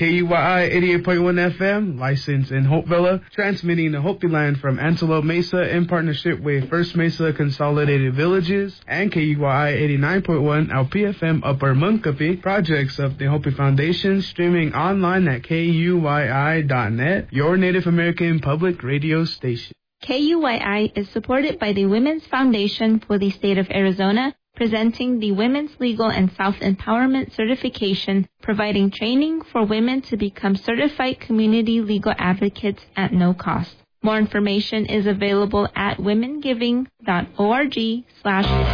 KUYI 88.1 FM, licensed in Hopevilla, transmitting the Hopi Land from Antelope Mesa in partnership with First Mesa Consolidated Villages and KUYI 89.1 LPFM Upper Munkapi, projects of the Hopi Foundation, streaming online at KUYI.net, your Native American public radio station. KUYI is supported by the Women's Foundation for the State of Arizona, presenting the Women's Legal and Self-Empowerment Certification, providing training for women to become certified community legal advocates at no cost. More information is available at womengiving.org/